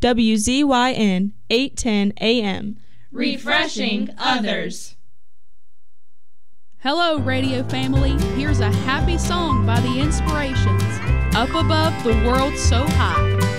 WZYN 810 AM. Refreshing others. Hello, radio family. Here's a happy song by the Inspirations. Up above the world so high.